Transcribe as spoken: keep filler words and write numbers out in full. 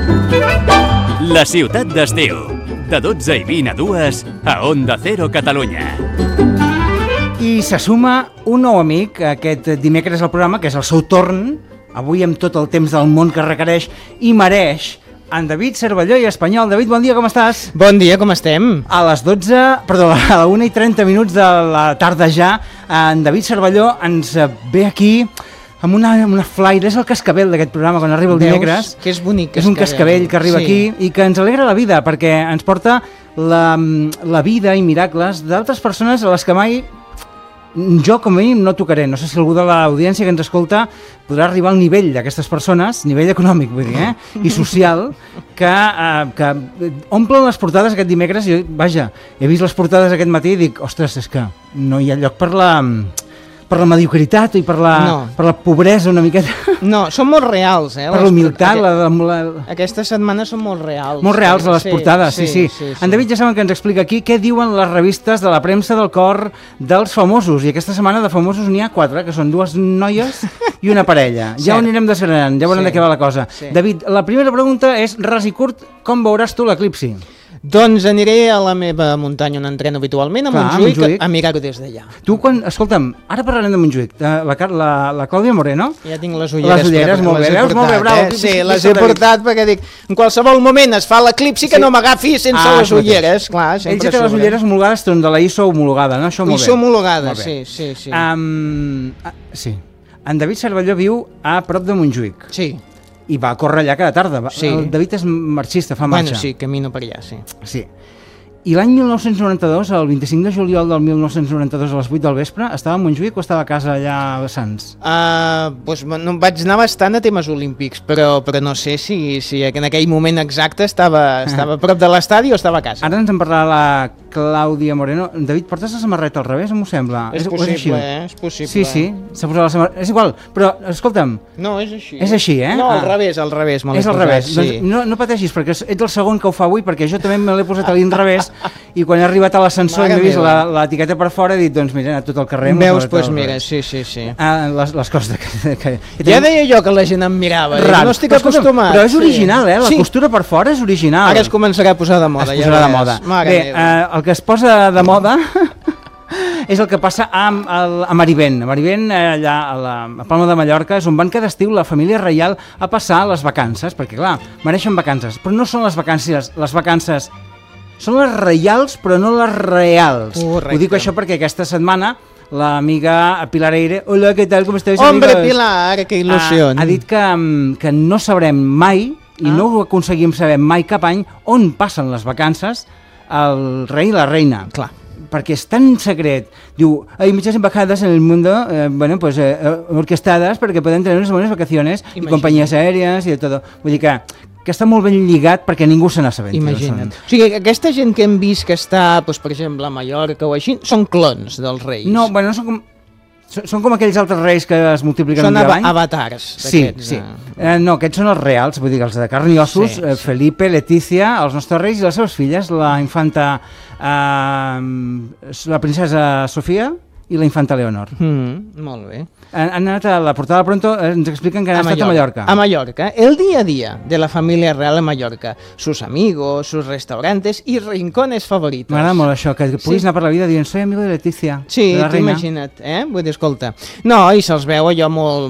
La ciutat d'estiu, de dotze i vint a dues, a Onda Cero Catalunya. I se suma un nou amic aquest dimecres al programa, que és el seu torn, avui amb tot el temps del món que requereix i mereix, en David Cervelló i Espanyol. David, bon dia, com estàs? Bon dia, com estem? A les dotze, perdó, a la una i trenta minuts de la tarda ja, en David Cervelló ens ve aquí amb una, amb una flaire, és el cascabel d'aquest programa quan arriba el dimecres. Veus que és bonic cascabel. És un cascabell que arriba sí. aquí i que ens alegra la vida, perquè ens porta la, la vida i miracles d'altres persones a les que mai jo com a mínim no tocaré. No sé si algú de l'audiència que ens escolta podrà arribar al nivell d'aquestes persones, nivell econòmic vull dir, eh? I social, que, eh, que omplen les portades aquest dimecres. Jo, vaja, he vist les portades aquest matí i dic, ostres, és que no hi ha lloc per la... per la mediocritat i per la, no. per la pobresa una miqueta. No, són molt reals, eh? Per l'humilitat. La, la, la... Aquestes setmanes són molt reals. Molt reals a les sí, portades, sí, sí. sí, sí. En David ja saben que ens explica aquí què diuen les revistes de la premsa del cor dels famosos. I aquesta setmana de famosos n'hi ha quatre, que són dues noies i una parella. Ja ho anirem desgranant, ja veurem sí. de què va la cosa. Sí. David, la primera pregunta és, ras i curt, com veuràs tu l'eclipsi? Doncs aniré a la meva muntanya on entreno habitualment, a Montjuïc, Montjuïc, a mirar-ho des d'allà. Tu quan, escolta'm, ara parlarem de Montjuïc, la, la, la Clàudia Moreno. Ja tinc les ulleres. Les ulleres, molt bé, veus, molt bé, bravo. Eh? Sí, les he portat perquè dic, en qualsevol moment es fa l'eclipsi que sí. no m'agafi sense ah, les ulleres. Clar, ells ja té les ulleres homologades, són de la I S O homologada, no? Això molt bé. I S O homologada, sí, sí, sí. Um, ah, sí. En David Cervelló viu a prop de Montjuïc. Sí. I va a córrer allà cada tarda. Sí. El David és marxista, fa marxa. Bueno, sí, camino per allà, sí. Sí. I l'any mil nou-cents noranta-dos, el vint-i-cinc de juliol del mil nou-cents noranta-dos a les vuit del vespre, estava a Montjuïc o estava a casa allà a Sants? Uh, doncs, no, vaig anar bastant a temes olímpics, però, però no sé si, si en aquell moment exacte estava, estava a prop de l'estadi o estava a casa. Ara ens en parlarà la Clàudia Moreno. David, portes la samarreta al revés, m'ho sembla? És, és possible, és eh? És possible. Sí, sí, s'ha posat la samarreta. És igual, però escolta'm... No, és així. És així, eh? No, al ah. revés, al revés. És al revés. Sí. Doncs no, no pateixis, perquè ets el segon que ho fa avui, perquè jo també me l'he posat a l'inrevés i quan he arribat a l'ascensor i he vist l'etiqueta per fora he dit, doncs mira, he anat tot el carrer... Veus, doncs pues mira, sí, sí, sí. Ah, les, les coses que... que ja deia jo que la gent em mirava, no estic però, acostumat. Però és original, eh? La sí. costura per fora és original. Ara es començarà a posar de moda. Es posarà ja de moda. Bé, eh, el que es posa de moda és el que passa a, a, a Marivent. A Marivent, allà a la a Palma de Mallorca, és on van cada estiu la família reial a passar les vacances, perquè clar, mereixen vacances, però no són les vacances, les vacances són les reials, però no les reals. Correcte. Ho dic això perquè aquesta setmana l'amiga Pilar Eire, hola, què tal, com esteu? Hombre, amigos? Pilar, que il·lusió. Ha, ha dit que, que no sabrem mai, i ah. no ho aconseguim saber mai cap any, on passen les vacances el rei i la reina. Clar. Perquè és tan secret. Diu, hay muchas embajadas en el mundo, eh, bueno, pues eh, orquestadas perquè poden tenir unes bones vacaciones i companyies aèries i de tot. Vull dir que que està molt ben lligat perquè ningú se n'assabenti. Imagina't. O sigui, aquesta gent que hem vist que està, doncs, per exemple, a Mallorca o així, són clons dels reis. No, bueno, són com, són com aquells altres reis que es multipliquen són un dia a l'any. Són avatars. Sí, sí. Eh, no, aquests són els reals, vull dir, els de carn i ossos, sí, eh, Felipe, Letícia, els nostres reis i les seves filles, la infanta, eh, la princesa Sofia i la infanta Leonor. Mm, molt bé. Han, han anat a la portada Pronto, ens expliquen que han a estat Mallorca, a Mallorca. A Mallorca. El día a día de la familia real a Mallorca. Sus amigos, sus restaurantes y rincones favoritos. M'agrada molt això, que puguis sí. anar per la vida dient soy amigo de Letícia. Sí, de imagina't, eh? Vull dir, escolta. No, i se'ls veu allò molt,